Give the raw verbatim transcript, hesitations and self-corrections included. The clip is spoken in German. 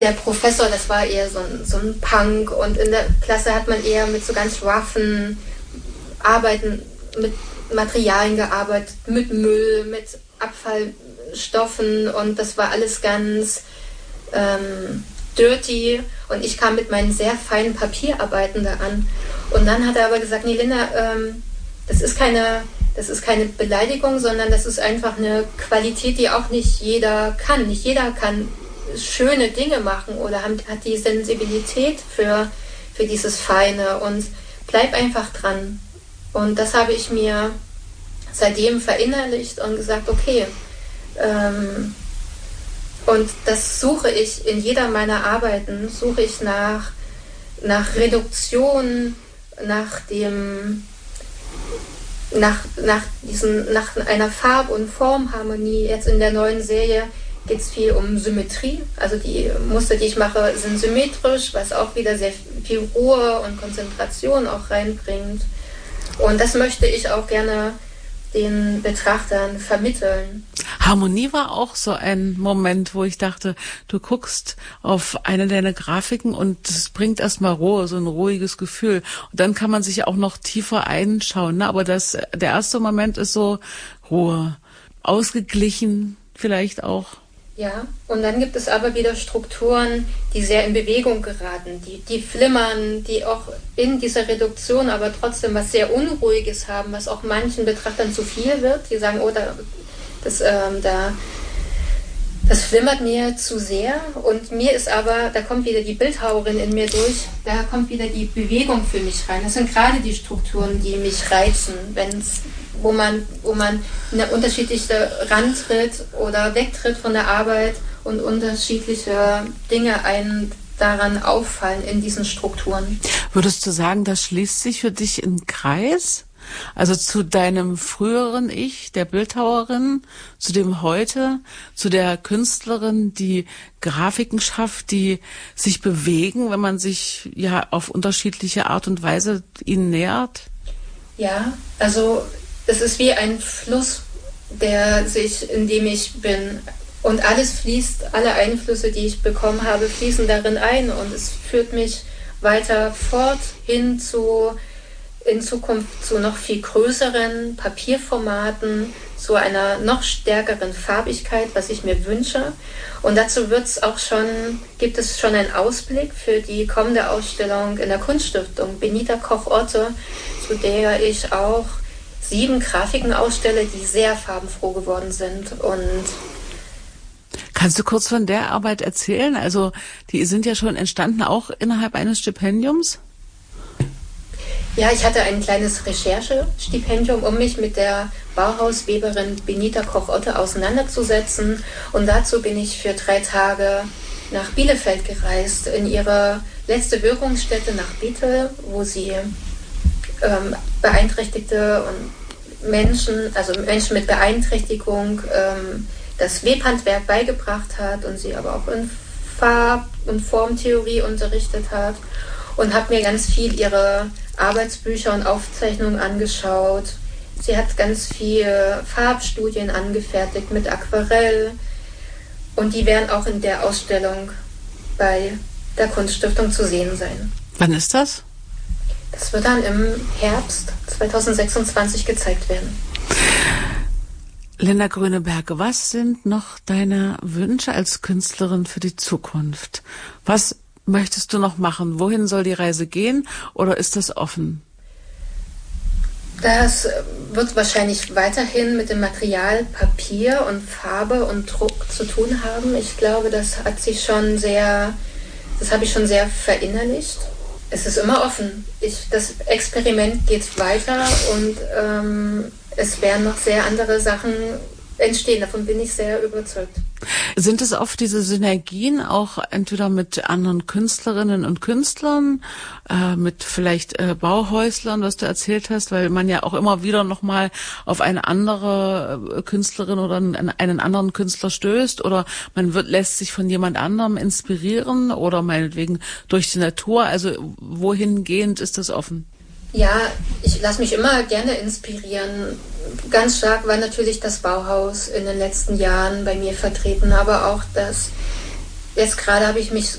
Der Professor, das war eher so ein, so ein Punk, und in der Klasse hat man eher mit so ganz roughen Arbeiten, mit Materialien gearbeitet, mit Müll, mit Abfallstoffen, und das war alles ganz ähm, dirty, und ich kam mit meinen sehr feinen Papierarbeiten da an. Und dann hat er aber gesagt, nee, Linda, ähm, das ist keine, das ist keine Beleidigung, sondern das ist einfach eine Qualität, die auch nicht jeder kann. Nicht jeder kann schöne Dinge machen oder hat die Sensibilität für, für dieses Feine, und bleib einfach dran. Und das habe ich mir seitdem verinnerlicht und gesagt, okay, ähm, und das suche ich in jeder meiner Arbeiten, suche ich nach, nach Reduktion, nach dem, nach, nach diesen, nach einer Farb- und Formharmonie. Jetzt in der neuen Serie geht es viel um Symmetrie. Also die Muster, die ich mache, sind symmetrisch, was auch wieder sehr viel Ruhe und Konzentration auch reinbringt. Und das möchte ich auch gerne den Betrachtern vermitteln. Harmonie war auch so ein Moment, wo ich dachte, du guckst auf eine deiner Grafiken und es bringt erstmal Ruhe, so ein ruhiges Gefühl. Und dann kann man sich auch noch tiefer einschauen. Ne? Aber das, der erste Moment ist so Ruhe, ausgeglichen vielleicht auch. Ja, und dann gibt es aber wieder Strukturen, die sehr in Bewegung geraten, die, die flimmern, die auch in dieser Reduktion aber trotzdem was sehr Unruhiges haben, was auch manchen Betrachtern zu viel wird. Die sagen, oh, da, das, ähm, da, das flimmert mir zu sehr. Und mir ist aber, da kommt wieder die Bildhauerin in mir durch, da kommt wieder die Bewegung für mich rein. Das sind gerade die Strukturen, die mich reizen, wenn's wo man, wo man eine unterschiedliche rantritt oder wegtritt von der Arbeit und unterschiedliche Dinge einen daran auffallen in diesen Strukturen. Würdest du sagen, das schließt sich für dich in Kreis? Also zu deinem früheren Ich, der Bildhauerin, zu dem heute, zu der Künstlerin, die Grafiken schafft, die sich bewegen, wenn man sich ja auf unterschiedliche Art und Weise ihnen nähert? Ja, also es ist wie ein Fluss, der sich, in dem ich bin. Und alles fließt, alle Einflüsse, die ich bekommen habe, fließen darin ein. Und es führt mich weiter fort hin zu, in Zukunft zu noch viel größeren Papierformaten, zu einer noch stärkeren Farbigkeit, was ich mir wünsche. Und dazu wird's auch schon, gibt es schon einen Ausblick für die kommende Ausstellung in der Kunststiftung Benita Koch-Otte, zu der ich auch sieben Grafiken ausstelle, die sehr farbenfroh geworden sind. Und kannst du kurz von der Arbeit erzählen? Also die sind ja schon entstanden, auch innerhalb eines Stipendiums? Ja, ich hatte ein kleines Recherchestipendium, um mich mit der Bauhausweberin Benita Koch-Otte auseinanderzusetzen. Und dazu bin ich für drei Tage nach Bielefeld gereist, in ihre letzte Wirkungsstätte nach Bethel, wo sie ähm, beeinträchtigte und Menschen, also Menschen mit Beeinträchtigung, ähm, das Webhandwerk beigebracht hat und sie aber auch in Farb- und Formtheorie unterrichtet hat, und habe mir ganz viel ihre Arbeitsbücher und Aufzeichnungen angeschaut. Sie hat ganz viele Farbstudien angefertigt mit Aquarell, und die werden auch in der Ausstellung bei der Kunststiftung zu sehen sein. Wann ist das? Das wird dann im Herbst zwanzig sechsundzwanzig gezeigt werden. Linda Grüneberg, was sind noch deine Wünsche als Künstlerin für die Zukunft? Was möchtest du noch machen? Wohin soll die Reise gehen, oder ist das offen? Das wird wahrscheinlich weiterhin mit dem Material Papier und Farbe und Druck zu tun haben. Ich glaube, das hat sich schon sehr, das habe ich schon sehr verinnerlicht. Es ist immer offen. Ich, das Experiment geht weiter, und ähm, es werden noch sehr andere Sachen entstehen. Davon bin ich sehr überzeugt. Sind es oft diese Synergien auch entweder mit anderen Künstlerinnen und Künstlern, äh, mit vielleicht äh, Bauhäuslern, was du erzählt hast, weil man ja auch immer wieder nochmal auf eine andere äh, Künstlerin oder einen, einen anderen Künstler stößt, oder man wird, lässt sich von jemand anderem inspirieren oder meinetwegen durch die Natur. Also wohingehend ist das offen? Ja, ich lasse mich immer gerne inspirieren. Ganz stark war natürlich das Bauhaus in den letzten Jahren bei mir vertreten, aber auch das, jetzt gerade habe ich mich